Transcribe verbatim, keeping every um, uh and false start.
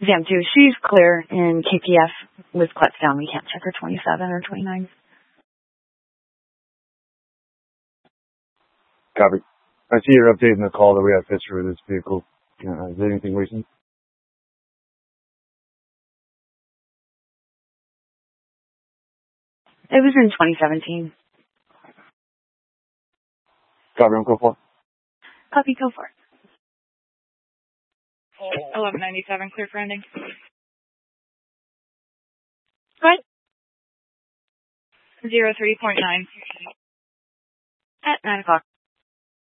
exam two. She's clear in K P F with clets down. We can't check her twenty-seven or twenty-nine. Copy. I see you're updating the call that we have history with this vehicle. Uh, is there anything recent? It was in twenty seventeen. Copy, I'm go for it. Copy, go for it. eleven ninety-seven, clear for ending. Go ahead. zero three point nine. At nine o'clock.